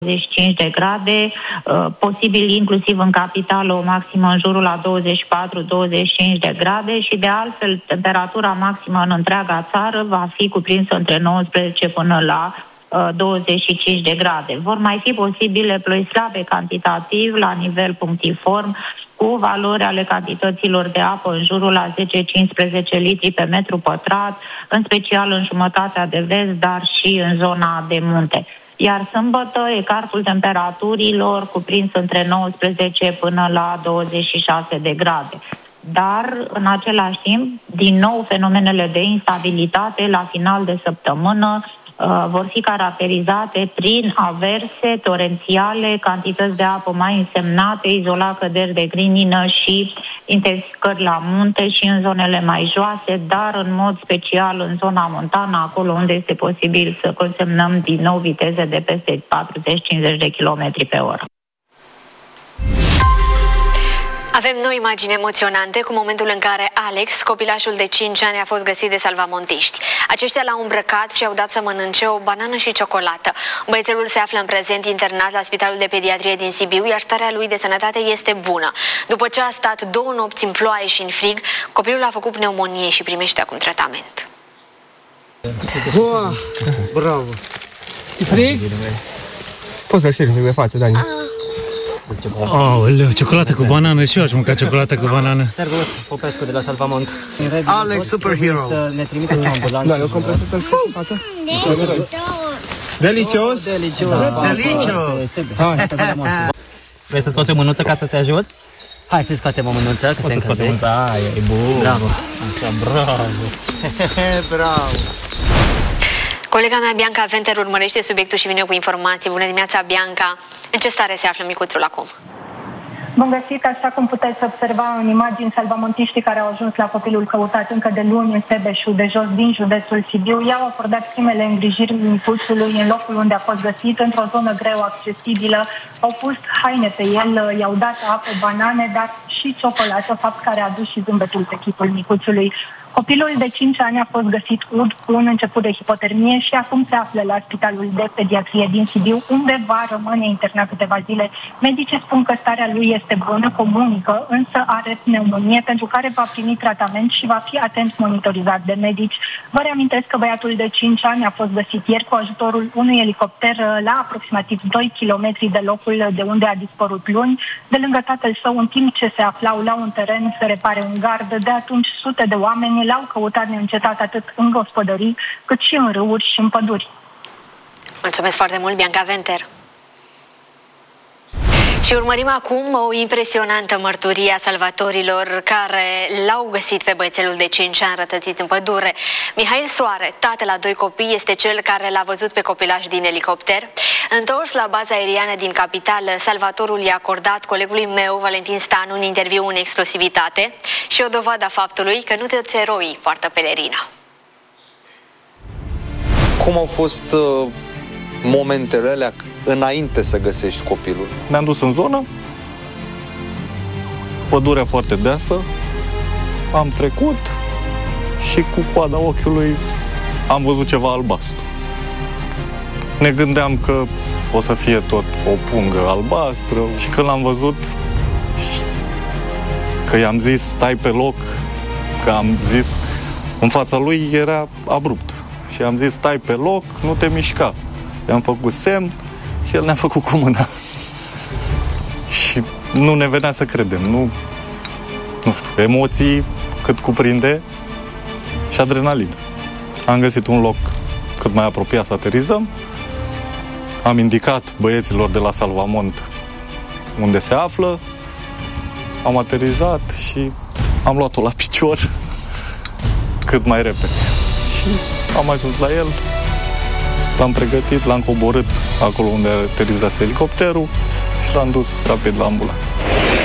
25 de grade, posibil inclusiv în capitală o maximă în jurul la 24-25 de grade și de altfel temperatura maximă în întreaga țară va fi cuprinsă între 19 până la 25 de grade. Vor mai fi posibile ploi slabe cantitativ la nivel punctiform cu valori ale cantităților de apă în jurul la 10-15 litri pe metru pătrat, în special în jumătatea de vest, dar și în zona de munte. Iar sâmbătă, ecartul temperaturilor cuprins între 19 până la 26 de grade. Dar, în același timp, din nou, fenomenele de instabilitate la final de săptămână vor fi caracterizate prin averse torențiale, cantități de apă mai însemnate, izolat căderi de grinină și intensificări la munte și în zonele mai joase, dar în mod special în zona montană, acolo unde este posibil să consemnăm din nou viteze de peste 40-50 de km pe oră. Avem noi imagini emoționante cu momentul în care Alex, copilașul de 5 ani, a fost găsit de salvamontiști. Aceștia l-au îmbrăcat și au dat să mănânce o banană și ciocolată. Băiețelul se află în prezent internat la Spitalul de Pediatrie din Sibiu, iar starea lui de sănătate este bună. După ce a stat 2 nopți în ploaie și în frig, copilul a făcut pneumonie și primește acum tratament. Wow, bravo! E frig? Poți să-l ștergi pe față, Dani. Aoleu, ciocolată cu banană și eu aș mânca ciocolată cu banană. Servus, Popescu de la Salvamont. Alex, superhero. Ne trimite în ambulanță. Da, eu compresă să-l ștergi pe față. Delicios! Delicios! Hai, vrei să scoți o mânuță ca să te ajuți? Hai să scoatem o mânuță, că te încălzești. Aia, e bun. Bravo. Așa, bravo. Bravo! Colega mea, Bianca Venter, urmărește subiectul și vine cu informații. Bună dimineața, Bianca! În ce stare se află micuțul acum? Bun găsit, așa cum puteți observa în imagini, salvamontiștii care au ajuns la copilul căutat încă de luni în Sebeșul de jos din județul Sibiu i-au acordat primele îngrijiri micuțului în locul unde a fost găsit, într-o zonă greu accesibilă. Au pus haine pe el, i-au dat apă, banane, dar și ciocolată, fapt care a adus și zâmbetul pe chipul micuțului. Copilul de 5 ani a fost găsit ud cu un început de hipotermie și acum se află la Spitalul de Pediatrie din Sibiu, unde va rămâne internat câteva zile. Medicii spun că starea lui este bună, comunică, însă are pneumonie, pentru care va primi tratament și va fi atent monitorizat de medici. Vă reamintesc că băiatul de 5 ani a fost găsit ieri cu ajutorul unui elicopter la aproximativ 2 km de locul de unde a dispărut luni, de lângă tatăl său, în timp ce se aflau la un teren să repare un gard. De atunci sute de oameni l-au căutat neîncetat atât în gospodării, cât și în râuri și în păduri. Mulțumesc foarte mult, Bianca Venter. Și urmărim acum o impresionantă mărturie a salvatorilor care l-au găsit pe băiețelul de 5 ani rătățit în pădure. Mihail Soare, tată la 2 copii, este cel care l-a văzut pe copilaș din elicopter. Întors la baza aeriană din capitală, salvatorul i-a acordat colegului meu, Valentin Stan, un interviu în exclusivitate și o dovadă a faptului că nu toți eroii poartă pelerină. Cum au fost momentele alea înainte să găsești copilul? Ne-am dus în zonă, pădurea foarte deasă, am trecut și cu coada ochiului am văzut ceva albastru. Ne gândeam că o să fie tot o pungă albastră și când l-am văzut, că i-am zis stai pe loc, că am zis, în fața lui era abrupt și am zis stai pe loc, nu te mișca. I-am făcut semn și el ne-a făcut cu mâna. Și nu ne venea să credem. Nu știu, emoții cât cuprinde și adrenalină. Am găsit un loc cât mai apropiat să aterizăm. Am indicat băieților de la Salvamont unde se află. Am aterizat și am luat-o la picior cât mai repede. Și am ajuns la el. L-am pregătit, l-am coborât acolo unde aterizase elicopterul și l-am dus rapid la ambulanță.